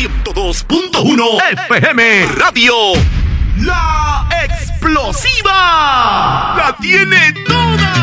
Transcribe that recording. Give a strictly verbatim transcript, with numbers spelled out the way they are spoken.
ciento dos punto uno F M Radio. La Explosiva la tiene toda.